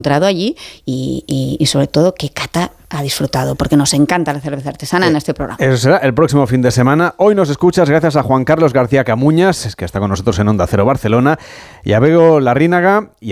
encontrado allí y sobre todo que Cata ha disfrutado, porque nos encanta la cerveza artesana en este programa. Eso será el próximo fin de semana. Hoy nos escuchas gracias a Juan Carlos García Camuñas, que está con nosotros en Onda Cero Barcelona, y a Bego Larrínaga y